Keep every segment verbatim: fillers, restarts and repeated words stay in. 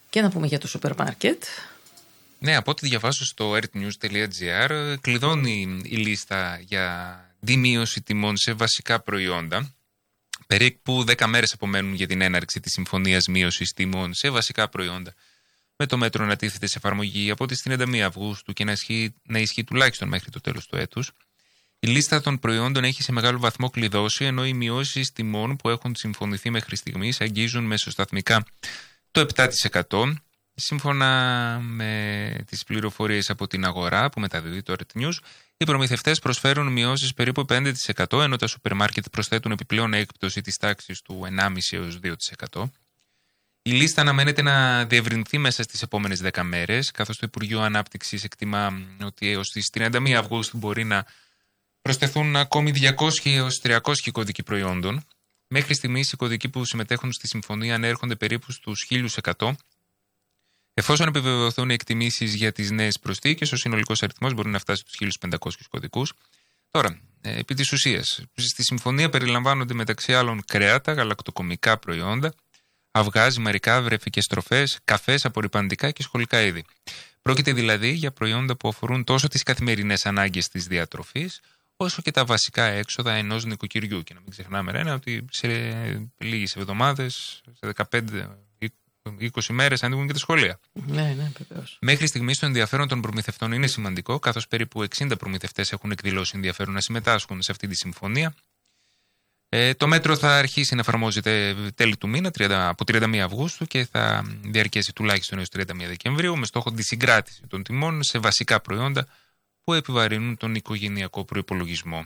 Και να πούμε για το σούπερ μάρκετ. Ναι, από ό,τι διαβάζω στο earthnews τελεία gr, κλειδώνει η λίστα για μείωση τιμών σε βασικά προϊόντα. Περίπου δέκα μέρες απομένουν για την έναρξη της συμφωνίας μείωσης τιμών σε βασικά προϊόντα, με το μέτρο να τίθεται σε εφαρμογή από τις τριάντα μία Αυγούστου και να ισχύει, να ισχύει τουλάχιστον μέχρι το τέλος του έτους. Η λίστα των προϊόντων έχει σε μεγάλο βαθμό κλειδώσει, ενώ οι μειώσεις τιμών που έχουν συμφωνηθεί μέχρι στιγμής αγγίζουν μεσοσταθμικά το επτά τοις εκατό. Σύμφωνα με τις πληροφορίες από την αγορά που μεταδίδει το earthnews, οι προμηθευτές προσφέρουν μειώσεις περίπου πέντε τοις εκατό, ενώ τα σούπερ μάρκετ προσθέτουν επιπλέον έκπτωση της τάξης του ενάμιση έως δύο τοις εκατό. Η λίστα αναμένεται να διευρυνθεί μέσα στις επόμενες δέκα μέρες, καθώς το Υπουργείο Ανάπτυξης εκτιμά ότι έως τις τριάντα μία Αυγούστου μπορεί να προσθεθούν ακόμη διακόσιοι έως τριακόσιοι κωδικοί προϊόντων. Μέχρι στιγμής οι κωδικοί που συμμετέχουν στη συμφωνία ανέρχονται περίπου στους χίλια εκατό. Εφόσον επιβεβαιωθούν οι εκτιμήσεις για τις νέες προσθήκες, ο συνολικός αριθμός μπορεί να φτάσει στους χίλια πεντακόσιους κωδικούς. Τώρα, επί της ουσίας, στη συμφωνία περιλαμβάνονται μεταξύ άλλων κρέατα, γαλακτοκομικά προϊόντα, αυγά, ζυμαρικά, βρεφικές τροφές, καφές, απορρυπαντικά και σχολικά είδη. Πρόκειται δηλαδή για προϊόντα που αφορούν τόσο τις καθημερινές ανάγκες της διατροφής, όσο και τα βασικά έξοδα ενός νοικοκυριού. Και να μην ξεχνάμε, Ρένα, ότι σε λίγες εβδομάδες, σε δεκαπέντε είκοσι μέρες ανοίγουν και τα σχολεία. Ναι, ναι, βεβαίως. Μέχρι στιγμής το ενδιαφέρον των προμηθευτών είναι σημαντικό, καθώς περίπου εξήντα προμηθευτές έχουν εκδηλώσει ενδιαφέρον να συμμετάσχουν σε αυτή τη συμφωνία. Ε, το μέτρο θα αρχίσει να εφαρμόζεται τέλη του μήνα, από τριάντα μία Αυγούστου, και θα διαρκέσει τουλάχιστον έως τριάντα μία Δεκεμβρίου, με στόχο τη συγκράτηση των τιμών σε βασικά προϊόντα που επιβαρύνουν τον οικογενειακό προϋπολογισμό.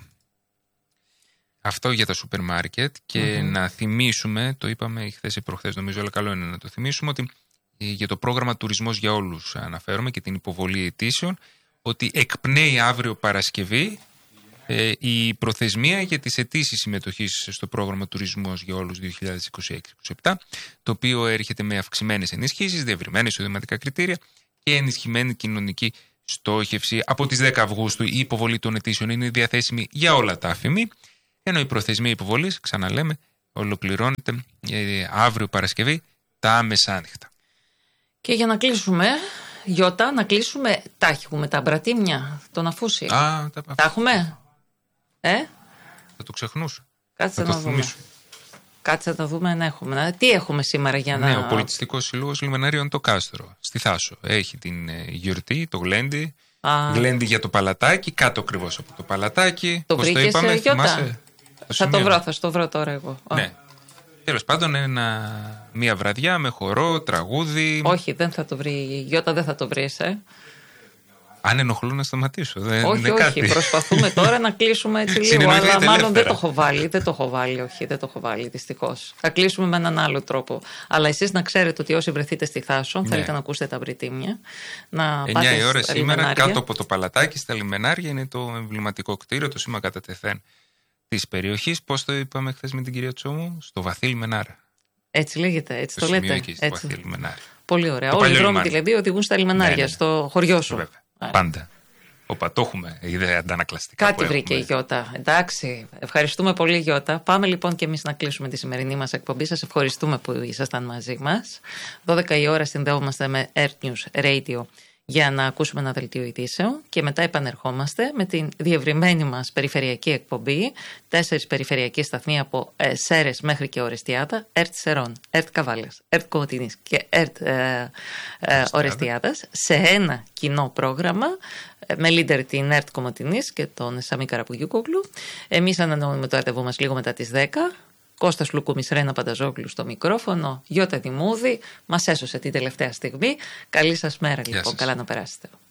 Αυτό για τα σούπερ μάρκετ. Και mm-hmm. να θυμίσουμε, το είπαμε χθες ή προχθές νομίζω, αλλά καλό είναι να το θυμίσουμε, ότι για το πρόγραμμα Τουρισμός για Όλους αναφέρομαι και την υποβολή αιτήσεων, ότι εκπνέει αύριο Παρασκευή ε, η προθεσμία για τις αιτήσεις συμμετοχής στο πρόγραμμα Τουρισμός για Όλους δύο χιλιάδες είκοσι έξι είκοσι επτά, το οποίο έρχεται με αυξημένες ενισχύσεις, διευρυμένα εισοδηματικά κριτήρια και ενισχυμένη κοινωνική στόχευση. Από τις δέκα Αυγούστου η υποβολή των αιτήσεων είναι διαθέσιμη για όλα τα ΑΦΕΜΗ, ενώ η προθεσμία υποβολής, ξαναλέμε, ολοκληρώνεται ε, αύριο Παρασκευή τα μεσάνυχτα. Και για να κλείσουμε, Γιώτα, να κλείσουμε, τα έχουμε τα μπρατίμια, τον Αφούσι. Α, τα, τα έχουμε, ε? Θα το ξεχνούσα. Κάτσε θα να το δούμε. θυμίσω. Κάτσε να το δούμε αν έχουμε. Τι έχουμε σήμερα για να... Ναι, ο Πολιτιστικός Σύλλογος Λιμενάριων το Κάστρο, στη Θάσο. Έχει την ε, γιορτή, το γλέντι. Α. Γλέντι για το παλατάκι, κάτω ακριβώς από το παλατάκι. Το Πώς το είπαμε, θυμάσαι? Θα το βρω, θα το βρω τώρα εγώ. Ναι. Τέλος πάντων, ένα, μία βραδιά με χορό, τραγούδι. Όχι, δεν θα το βρει. Η Γιώτα δεν θα το βρει, ε. Αν ενοχλούν να σταματήσω. Δεν, όχι, δεν όχι. κάτι. Προσπαθούμε τώρα να κλείσουμε έτσι λίγο. Αλλά μάλλον δεν το έχω βάλει. Δεν το έχω βάλει, όχι, δεν το έχω βάλει, δυστυχώς. Θα κλείσουμε με έναν άλλο τρόπο. Αλλά εσείς να ξέρετε ότι όσοι βρεθείτε στη Θάσο, ναι. θέλετε να ακούσετε τα βρυτήμια. Να εννιά η ώρα σήμερα, κάτω από το παλατάκι, στα λιμενάρια, είναι το εμβληματικό κτίριο, το σήμα κατά τεθέν της περιοχής. Πώς το είπαμε χθες με την κυρία Τσόμου? Στο Βαθύ Λιμενάρα. Έτσι λέγεται, έτσι το, το λέτε. Εκεί, στο Βαθύ Λιμενάρα. Πολύ ωραία. Όλοι οι δρόμοι δηλαδή οδηγούν στα λιμενάρια, ναι, ναι. στο χωριό σου. Βέβαια. Πάντα. Όπα, το έχουμε, ιδέα αντανακλαστικά. Κάτι βρήκε η Γιώτα. Εντάξει, ευχαριστούμε πολύ, Γιώτα. Πάμε λοιπόν και εμείς να κλείσουμε τη σημερινή μας εκπομπή. Σας ευχαριστούμε που ήσασταν μαζί μας. δώδεκα η ώρα συνδέομαστε με earthnews radio για να ακούσουμε ένα δελτίο ειδήσεων και μετά επανερχόμαστε με την διευρυμένη μας περιφερειακή εκπομπή. Τέσσερις περιφερειακοί σταθμοί από ε, Σέρες μέχρι και Ορεστιάδα, ΕΡΤ Σερών, ΕΡΤ Καβάλας, ΕΡΤ Κομοτηνής και ΕΡΤ ε, ε, Ορεστιάδας σε ένα κοινό πρόγραμμα ε, με leader την ΕΡΤ Κομοτηνής και τον Σαμί Καραπουγιούκογλου. Εμείς ανανεώνουμε το ραντεβού μας λίγο μετά τις δέκα. Κώστας Λουκούμης, Ρένα Πανταζόγλου στο μικρόφωνο, Γιώτα Δημούδη μας έσωσε την τελευταία στιγμή. Καλή σας μέρα λοιπόν, καλά να περάσετε.